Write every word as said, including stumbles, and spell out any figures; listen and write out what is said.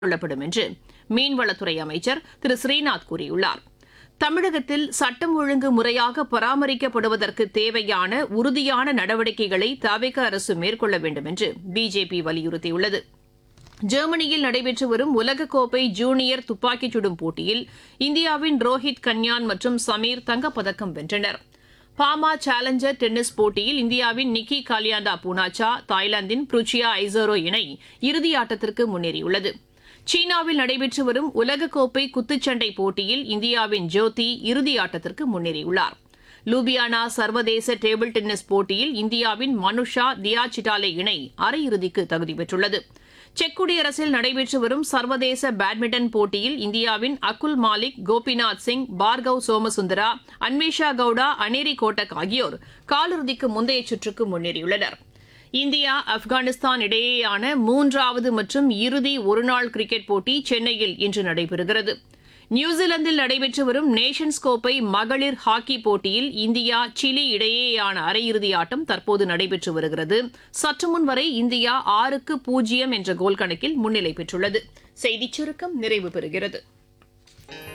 கொள்ளப்படும் என்று மீன்வளத்துறை அமைச்சர் திரு ஸ்ரீநாத் கூறியுள்ளார். தமிழகத்தில் சட்டம் ஒழுங்கு முறையாக பராமரிக்கப்படுவதற்கு தேவையான உறுதியான நடவடிக்கைகளை தவிக அரசு மேற்கொள்ள வேண்டும் என்று பிஜேபி வலியுறுத்தியுள்ளது. ஜெர்மனியில் நடைபெற்று வரும் உலகக்கோப்பை ஜூனியர் துப்பாக்கிச் சுடும் போட்டியில் இந்தியாவின் ரோஹித் கன்யான் மற்றும் சமீர் தங்கப்பதக்கம் வென்றனர். பாமா சேலஞ்சர் டென்னிஸ் போட்டியில் இந்தியாவின் நிக்கி காலியாண்டா பூனாச்சா தாய்லாந்தின் புருச்சியா ஐசரோ இணை இறுதியாட்டத்திற்கு முன்னேறியுள்ளது. சீனாவில் நடைபெற்று வரும் உலகக்கோப்பை குத்துச்சண்டை போட்டியில் இந்தியாவின் ஜோதி இறுதியாட்டத்திற்கு முன்னேறியுள்ளார். லூபியானா சர்வதேச டேபிள் டென்னிஸ் போட்டியில் இந்தியாவின் மனுஷா தியா சிட்டாலே இணை அரையிறுதிக்கு தகுதி பெற்றுள்ளது. செக் குடியரசில் நடைபெற்று வரும் சர்வதேச பேட்மிண்டன் போட்டியில் இந்தியாவின் அகுல் மாலிக், கோபிநாத் சிங், பார்கவ் சோமசுந்தரா, அன்வேஷா கவுடா, அனேரி கோட்டக் ஆகியோர் காலிறுதிக்கு முந்தைய சுற்றுக்கு முன்னேறியுள்ளனர். இந்தியா ஆப்கானிஸ்தான் இடையேயான மூன்றாவது மற்றும் இறுதி ஒருநாள் கிரிக்கெட் போட்டி சென்னையில் இன்று நடைபெறுகிறது. நியூசிலாந்தில் நடைபெற்று வரும் நேஷன்ஸ் கோப்பை மகளிர் ஹாக்கி போட்டியில் இந்தியா சிலி இடையேயான அரையிறுதி ஆட்டம் தற்போது நடைபெற்று வருகிறது. சற்றுமுன் வரை இந்தியா ஆறுக்கு பூஜ்ஜியம் என்ற கோல் கணக்கில் முன்னிலை பெற்றுள்ளது. செய்திச் சுருக்கம் நிறைவு பெறுகிறது.